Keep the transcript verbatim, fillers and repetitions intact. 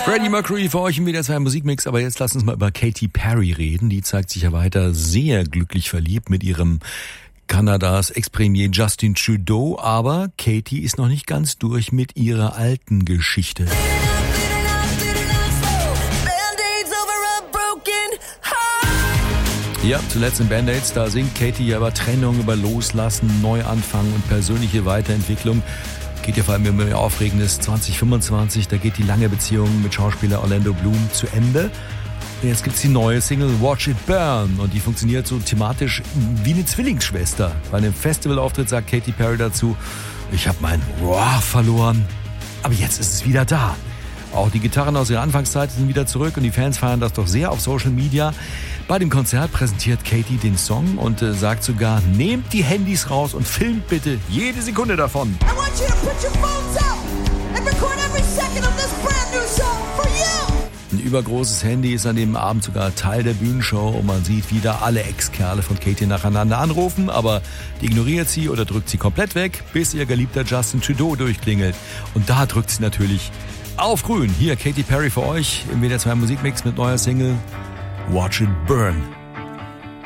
Freddie Mercury für euch im W D R zwei Musikmix, aber jetzt lasst uns mal über Katy Perry reden. Die zeigt sich ja weiter sehr glücklich verliebt mit ihrem Kanadas Ex-Premier Justin Trudeau, aber Katy ist noch nicht ganz durch mit ihrer alten Geschichte. Ja, zuletzt in Band-Aids, da singt Katy ja über Trennung, über Loslassen, Neuanfang und persönliche Weiterentwicklung. Geht ja vor allem um ein aufregendes zwanzig fünfundzwanzig, da geht die lange Beziehung mit Schauspieler Orlando Bloom zu Ende. Und jetzt gibt's die neue Single Watch It Burn und die funktioniert so thematisch wie eine Zwillingsschwester. Bei einem Festivalauftritt sagt Katy Perry dazu, ich habe mein Roar verloren, aber jetzt ist es wieder da. Auch die Gitarren aus ihrer Anfangszeit sind wieder zurück und die Fans feiern das doch sehr auf Social Media. Bei dem Konzert präsentiert Katy den Song und äh, sagt sogar, nehmt die Handys raus und filmt bitte jede Sekunde davon. I want you to put your phones up and record every second of this brand new song for you. Ein übergroßes Handy ist an dem Abend sogar Teil der Bühnenshow und man sieht wieder alle Ex-Kerle von Katy nacheinander anrufen, aber die ignoriert sie oder drückt sie komplett weg, bis ihr geliebter Justin Trudeau durchklingelt. Und da drückt sie natürlich auf grün. Hier Katy Perry für euch im W D R zwei Musikmix mit neuer Single Watch It Burn.